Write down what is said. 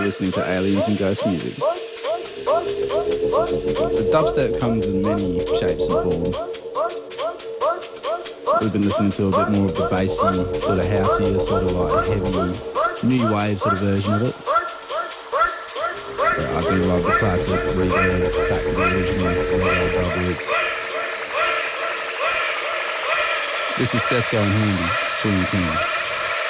Listening to Aliens and Ghost Music. So dubstep comes in many shapes and forms. We've been listening to a bit more of the bassy, sort of housey, sort of like heavy, new wave sort of version of it. But I do love the classic reverb, back to the original dub roots. This is Sesko and Handy, Swinging King.